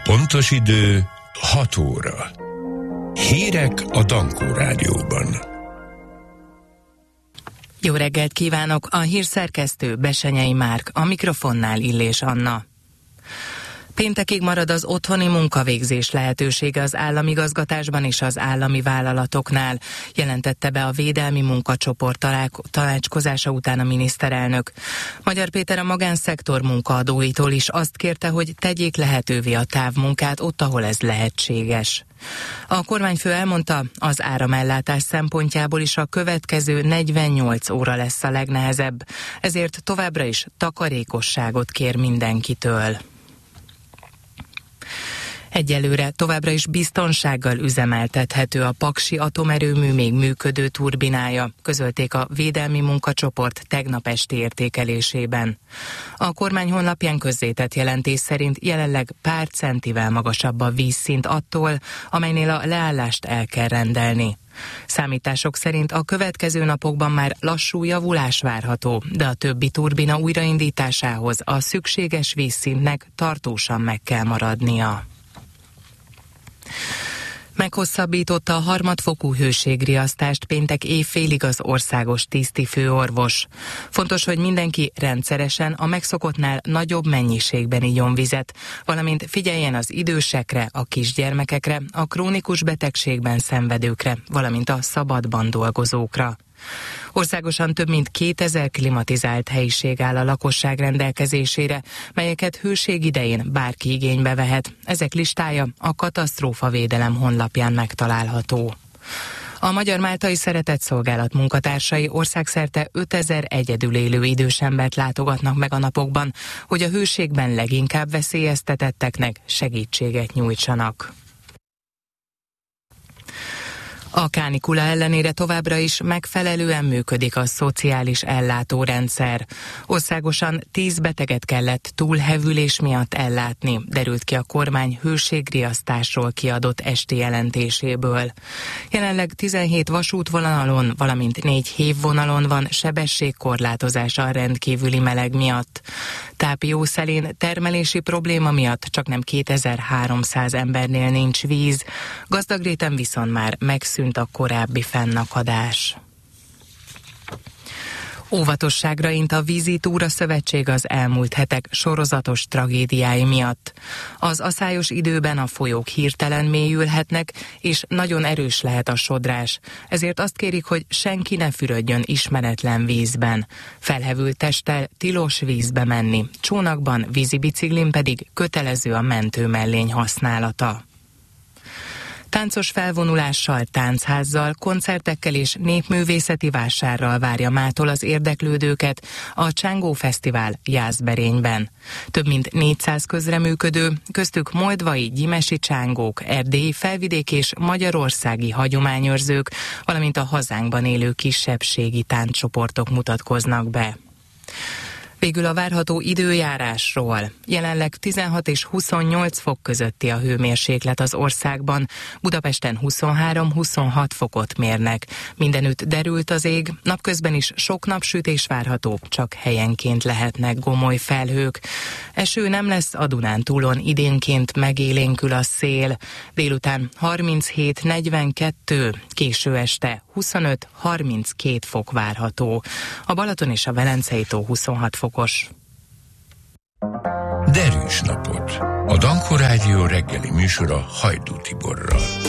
Pontos idő 6 óra. Hírek a Dankó Rádióban. Jó reggelt kívánok! A hírszerkesztő Besenyei Márk, a mikrofonnál Illés Anna. Péntekig marad az otthoni munkavégzés lehetősége az államigazgatásban és az állami vállalatoknál, jelentette be a Védelmi Munkacsoport tanácskozása után a miniszterelnök. Magyar Péter a magánszektor munkaadóitól is azt kérte, hogy tegyék lehetővé a távmunkát ott, ahol ez lehetséges. A kormányfő elmondta, az áramellátás szempontjából is a következő 48 óra lesz a legnehezebb, ezért továbbra is takarékosságot kér mindenkitől. Egyelőre továbbra is biztonsággal üzemeltethető a paksi atomerőmű még működő turbinája, közölték a Védelmi Munkacsoport tegnap esti értékelésében. A kormány honlapján közzétett jelentés szerint jelenleg pár centivel magasabb a vízszint attól, amelynél a leállást el kell rendelni. Számítások szerint a következő napokban már lassú javulás várható, de a többi turbina újraindításához a szükséges vízszintnek tartósan meg kell maradnia. Meghosszabbította a harmadfokú hőségriasztást péntek éjfélig az országos tisztifőorvos. Fontos, hogy mindenki rendszeresen a megszokottnál nagyobb mennyiségben igyon vizet, valamint figyeljen az idősekre, a kisgyermekekre, a krónikus betegségben szenvedőkre, valamint a szabadban dolgozókra. Országosan több mint 2000 klimatizált helyiség áll a lakosság rendelkezésére, melyeket hőség idején bárki igénybe vehet. Ezek listája a katasztrófavédelem honlapján megtalálható. A Magyar Máltai Szeretetszolgálat munkatársai országszerte 5000 egyedül élő idős embert látogatnak meg a napokban, hogy a hőségben leginkább veszélyeztetetteknek segítséget nyújtsanak. A kánikula ellenére továbbra is megfelelően működik a szociális ellátórendszer. Országosan 10 beteget kellett túlhevülés miatt ellátni, derült ki a kormány hőségriasztásról kiadott esti jelentéséből. Jelenleg 17 vasútvonalon, valamint 4 hévvonalon van sebességkorlátozás a rendkívüli meleg miatt. Tápiószelén termelési probléma miatt csaknem 2300 embernél nincs víz, Gazdagréten viszont már megszűnt a korábbi fennakadás. Óvatosságra int a Vízi Túra Szövetség az elmúlt hetek sorozatos tragédiái miatt. Az aszályos időben a folyók hirtelen mélyülhetnek, és nagyon erős lehet a sodrás. Ezért azt kérik, hogy senki ne fürödjön ismeretlen vízben. Felhevült testtel tilos vízbe menni, csónakban, vízibiciklin pedig kötelező a mentőmellény használata. Táncos felvonulással, táncházzal, koncertekkel és népművészeti vásárral várja mától az érdeklődőket a Csángó Fesztivál Jászberényben. Több mint 400 közreműködő, köztük moldvai, gyimesi csángók, erdélyi, felvidéki és magyarországi hagyományőrzők, valamint a hazánkban élő kisebbségi tánccsoportok mutatkoznak be. Végül a várható időjárásról. Jelenleg 16 és 28 fok közötti a hőmérséklet az országban, Budapesten 23-26 fokot mérnek. Mindenütt derült az ég, napközben is sok napsütés várható, csak helyenként lehetnek gomoly felhők. Eső nem lesz a Dunántúlon, idénként megélénkül a szél. Délután 37-42, késő este 25-32 fok várható. A Balaton és a Velencei tó 26 fokos. Derűs napot! A Dankó Rádió reggeli műsora Hajdú Tiborral.